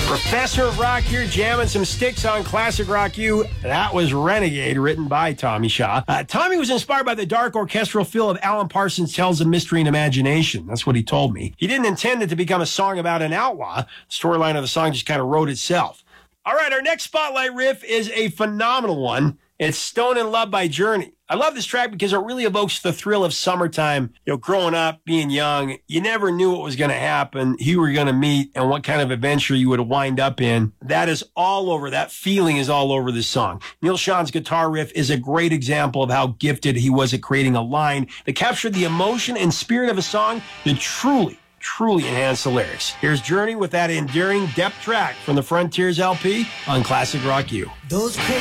Professor of Rock here, jamming some sticks on Classic Rock U. That was Renegade, written by Tommy Shaw. Tommy was inspired by the dark orchestral feel of Alan Parsons' Tales of Mystery and Imagination. That's what he told me. He didn't intend it to become a song about an outlaw. The storyline of the song just kind of wrote itself. All right, our next spotlight riff is a phenomenal one. It's Stone in Love by Journey. I love this track because it really evokes the thrill of summertime. You know, growing up, being young, you never knew what was going to happen, who you were going to meet, and what kind of adventure you would wind up in. That is all over. That feeling is all over this song. Neil Sean's guitar riff is a great example of how gifted he was at creating a line that captured the emotion and spirit of a song that truly enhanced the lyrics. Here's Journey with that endearing depth track from the Frontiers LP on Classic Rock U.